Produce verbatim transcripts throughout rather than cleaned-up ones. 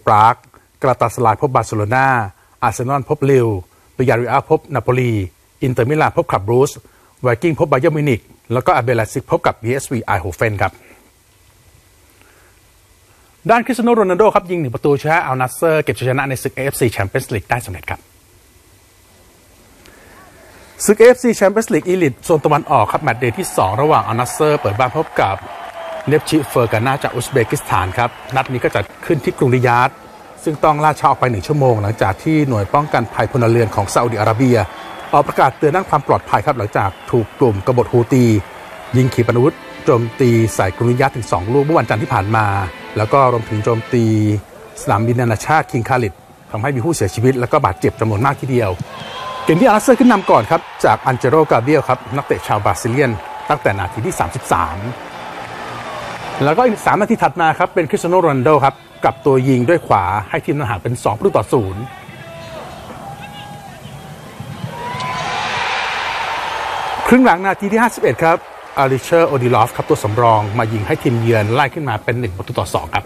ปรากกาลาตาสลายพบบาร์เซโลนาอาร์เซนอลพบลิลวิยาริอัลพบนาโปลีอินเตอร์มิลานพบกับบรูซไวกิ้งพบบาเยิร์นมิวนิกแล้วก็อาเบลาซิกพบกับ บี เอส วี ไอโฮเฟนครับด้านคริสเตียโนโรนัลโดครับยิงหนึ่งประตูชนะอัลนัสเซอร์เก็บชัยชนะในศึก เอ เอฟ ซี Champions League ได้สำเร็จครับศึก เอ เอฟ ซี Champions League Elite โซนตะวันออกครับแมตช์เดย์ที่สองระหว่างอัลนัสเซอร์เปิดบ้านพบกับเนฟชิเฟอร์กานาจากอุซเบกิสถานครับนัดนี้ก็จัดขึ้นที่กรุงริยาดซึ่งต้องล่าช้าออกไปหนึ่งชั่วโมงหลังจากที่หน่วยป้องกันภัยพลเรือนของซาอุดิอาระเบียออกประกาศเตือนด้านความปลอดภัยครับหลังจากถูกกลุ่มกบฏฮูตียิงขีปนาวุธโจมตีใส่กรุงริยาดถึงสองลูกเมื่อวันจันทร์ที่ผ่านมาแล้วก็รวมถึงโจมตีสนามบินนานาชาติคิงคาลิดทำให้มีผู้เสียชีวิตและก็บาดเจ็บจำนวนมากทีเดียวเกมที่อัลนัสเซอร์ขึ้นนำก่อนครับจากอันเจโร กาเบียลครับนักเตะชาวบราซิเลียนตั้งแต่นาทีที่สามสิบสามแล้วก็อีกสามนาทีถัดมาครับเป็นคริสเตียโนโรนัลโดครับกับตัวยิงด้วยขวาให้ทีมนำห่างเป็นสองประตูต่อศูนย์ครึ่งหลังนาทีที่ห้าสิบเอ็ดครับอาริเชอร์ โอดิลอฟครับตัวสำรองมายิงให้ทีมเยือนไล่ขึ้นมาเป็นหนึ่งประตูต่อสองครับ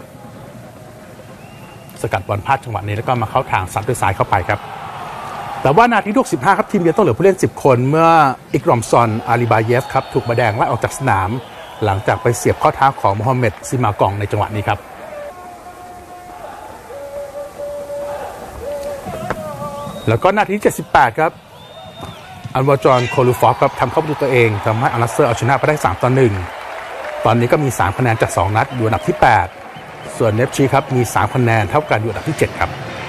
สกัดบอลพลาดจังหวะนี้แล้วก็มาเข้าทางซัดด้วยซ้ายเข้าไปครับแต่ว่านาทีที่หกสิบห้าครับทีมเยือนต้องเหลือผู้เล่นสิบคนเมื่ออิกรอมซอน อาลีบาเยฟครับถูกใบแดงไล่ออกจากสนามหลังจากไปเสียบข้อเท้าของโมฮัมเหม็ด ซิมากองในจังหวะนี้ครับแล้วก็นาทีที่เจ็ดสิบแปดครับอันวาจอน โคลูฟอฟครับทำเข้าประตูตัวเองทำให้อัลนัสเซอร์เอาชนะไปได้สามต่อหนึ่งตอนนี้ก็มีสามคะแนนจากสองนัดอยู่อันดับที่แปดส่วนเนฟชีครับมีสามคะแนนเท่ากันอยู่อันดับที่เจ็ดครับ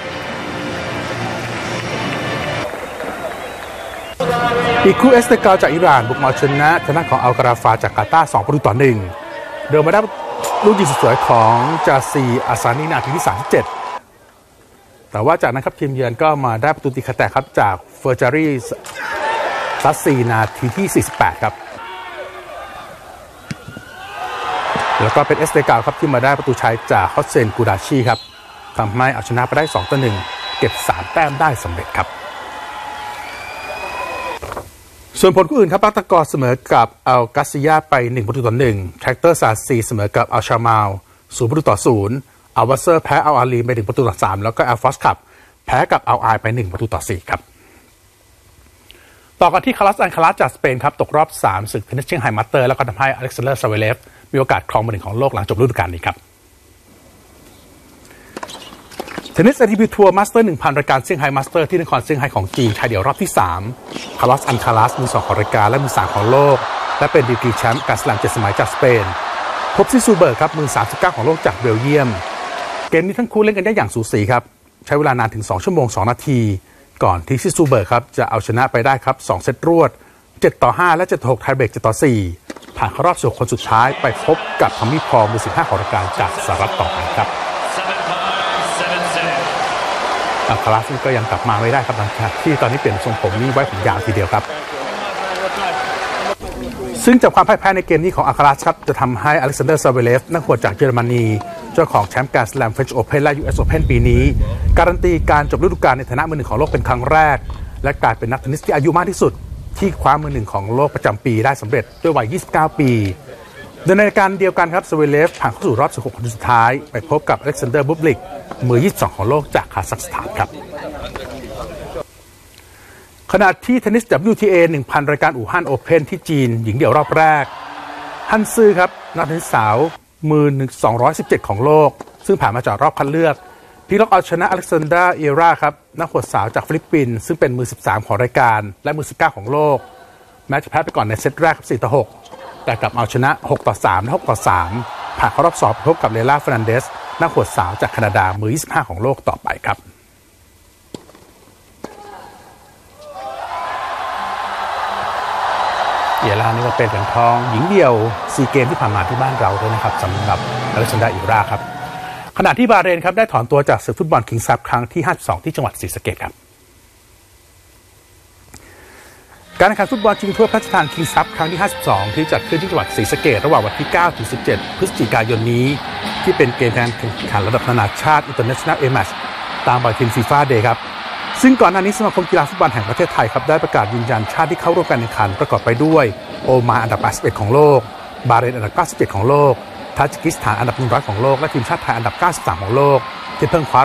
อีกคู่เอสเตกาจากอิหร่านบุกมาชนะทางด้านของอัลการาฟาจากกาตาร์สองประตูต่อหนึ่งเดินมาได้ลูกยิงสวยของจาซีอาซานีนาทีที่สามสิบเจ็ดแต่ว่าจากนั้นครับทีมเยือนก็มาได้ประตูตีไข่แตกครับจากเฟอร์จารีซัสซีนาทีที่สี่สิบแปดครับแล้วก็เป็นเอสเตกาครับที่มาได้ประตูชัยจากฮอสเซน กูดาชีครับทำให้เอาชนะไปได้สองต่อหนึ่งเก็บสามแต้มได้สำเร็จครับส่วนผลคู่อื่นครับปักตะกอเสมอกับอัลกาซิยาไปหนึ่งประตูต่อหนึ่งแทรคเตอร์ซาซีเสมอกับอัลชามาลศูนย์ประตูต่อศูนย์อัลวาเซอร์แพ้อัลอาลีไปหนึ่งประตูต่อสามแล้วก็อัลฟอสคับแพ้กับอัลไอไปหนึ่งประตูต่อสี่ครับต่อกันที่คารัสอันคารัสจากสเปนครับตกรอบสามศึกเทนนิสเชียงไฮ้มาสเตอร์แล้วก็ทำให้อเล็กซานเดอร์ ซาเวเลฟมีโอกาสครองมือหนึ่งของโลกหลังจบฤดูกาลนี้ครับเทนนิส เอ ที พี ทัวร์มาสเตอร์ หนึ่งพัน รายการเซี่ยงไฮ้มาสเตอร์ที่นครเซี่ยงไฮ้ของจีนชายเดี่ยวรอบที่สามคาร์ลอสอันคารัสมือสองของรายการและมือสามของโลกและเป็นดีกรีแชมป์การสแลมเจ็ดสมัยจากสเปนพบซิซูเบิร์กครับมือสามสิบเก้าของโลกจากเบลเยียมเกมนี้ทั้งคู่เล่นกันได้อย่างสูสีครับใช้เวลานานถึงสองชั่วโมงสองนาทีก่อนที่ซิซูเบิร์กครับจะเอาชนะไปได้ครับสองเซตรวดเจ็ดต่อห้าและเจ็ดต่อหกไทยเบรกเจ็ดต่อสี่ผ่านเข้ารอบสู่คนสุดท้ายไปพบกับทอมมี่พอลมือสิบห้าของรายการจากสหรัฐต่อไปครับอัลคารัสก็ยังกลับมาไม่ได้ครับหลังจากที่ตอนนี้เปลี่ยนทรงผมนี่ไว้ผมยาวทีเดียวครับซึ่งจากความพ่ายแพ้ในเกมนี้ของอัลคารัสครับจะทำให้อเล็กซานเดอร์ ซาเวเลฟนักขวดจากเยอรมนีเจ้าของแชมป์การสแลมเฟรนช์โอเพ่นและ ยู เอส Open ปีนี้การันตีการจบฤดูกาลในฐานะมือหนึ่งของโลกเป็นครั้งแรกและกลายเป็นนักเทนนิสที่อายุมากที่สุดที่คว้ามือหนึ่งของโลกประจำปีได้สำเร็จด้วยวัยยี่สิบเก้าปีโดยในการเดียวกันครับซาเวเลฟผ่านเข้าสู่รอบสิบหกคนสุดท้ายไปพบกับอเล็กซานเดอร์บูบลิกมือยี่สิบสองของโลกจากคาซัคสถานครับขณะที่เทนนิส ดับเบิลยู ที เอ หนึ่งพัน รายการอู่ฮั่นโอเพ่นที่จีนหญิงเดี่ยวรอบแรกฮั่นซื่อครับนักเทนนิสสาวมือสองร้อยสิบเจ็ดของโลกซึ่งผ่านมาจากรอบคัดเลือกพลิกล็อกเอาชนะอเล็กซานดรา เอราครับนักขวดสาวจากฟิลิปปินส์ซึ่งเป็นมือสิบสามของรายการและมือสิบเก้าของโลกแม้จะแพ้ไปก่อนในเซตแรกสี่ต่อหกแต่กลับเอาชนะหกต่อสามและหกต่อสามผ่านเข้ารอบสองพบกับเลล่า เฟอร์นันเดสนักขวดสาวจากแคนาดามือยี่สิบห้าของโลกต่อไปครับเอล่านี่ก็เป็นเหรียญทองหญิงเดี่ยวซีเกมที่ผ่านมาที่บ้านเราด้วยนะครับสำหรับอเล็กซานดรา เอราครับขณะที่บาเรนครับได้ถอนตัวจากศึกฟุตบอลคิงส์คัพครั้งที่ห้าสิบสองที่จังหวัดศรีสะเกษครับการแข่งขันฟุตบอลชิงถ้วยพระราชทานคิงส์คัพครั้งที่ห้าสิบสองที่จัดขึ้นที่จังหวัดศรีสะเกษระหว่างวันที่เก้าถึงสิบเจ็ดพฤศจิกายนนี้ที่เป็นเกมการแข่งขันระดับนานาชาติ International A Match ตามปฏิทิน ฟีฟ่า Day ครับซึ่งก่อนหน้านี้สมาคมกีฬาฟุตบอลแห่งประเทศไทยครับได้ประกาศยืนยันชาติที่เข้าร่วมการแข่งขันประกอบไปด้วยโอมานอันดับแปดสิบเอ็ดของโลกบาเรนอันดับเก้าสิบเจ็ดของโลกทาจิกิสถานอันดับหนึ่งร้อยของโลกและทีมชาติไทยอันดับเก้าสิบสามของโลกที่เพิ่งคว้า